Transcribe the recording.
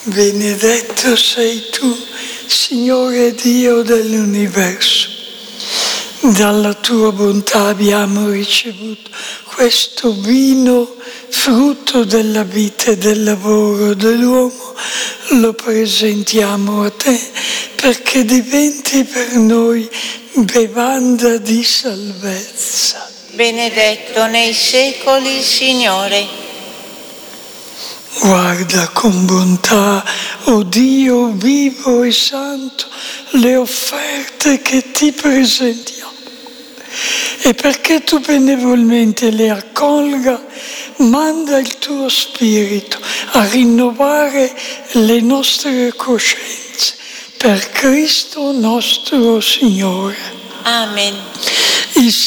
Benedetto sei tu, Signore Dio dell'universo. Dalla tua bontà abbiamo ricevuto questo vino, frutto della vita e del lavoro dell'uomo. Lo presentiamo a te perché diventi per noi bevanda di salvezza. Benedetto nei secoli, Signore. Guarda con bontà, o Dio vivo e santo, le offerte che ti presentiamo. E perché tu benevolmente le accolga, manda il tuo Spirito a rinnovare le nostre coscienze. Per Cristo nostro Signore. Amen. Il